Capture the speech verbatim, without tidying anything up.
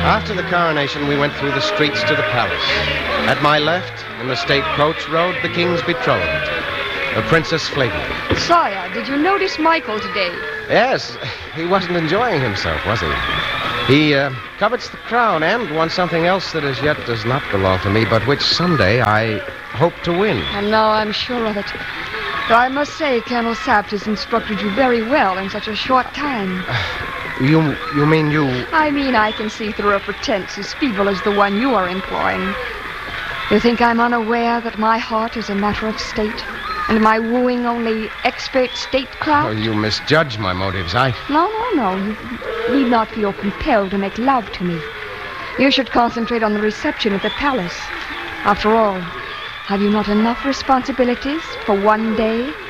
After the coronation, we went through the streets to the palace. At my left, in the state coach, rode the king's betrothed, the Princess Flavia. Sire, did you notice Michael today? Yes, he wasn't enjoying himself, was he? He uh, covets the crown and wants something else that as yet does not belong to me, but which someday I hope to win. And now I'm sure of it. Though I must say, Colonel Sapt has instructed you very well in such a short time. You you mean you... I mean I can see through a pretense as feeble as the one you are employing. You think I'm unaware that my heart is a matter of state, and my wooing only expert statecraft? Oh, you misjudge my motives. I... No, no, no. You need not feel compelled to make love to me. You should concentrate on the reception at the palace. After all, have you not enough responsibilities for one day?